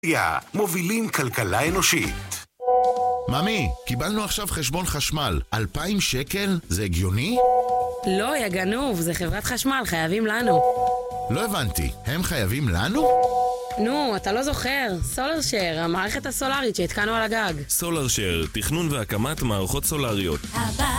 מובילים כלכלה אנושית. ממי, קיבלנו עכשיו חשבון חשמל. 2,000 שקל? זה הגיוני? לא, יא גנוב, זה חברת חשמל, חייבים לנו. לא הבנתי, הם חייבים לנו? נו, אתה לא זוכר, סולר שייר, המערכת הסולרית שהתקנו על הגג. סולר שייר, תכנון והקמת מערכות סולריות.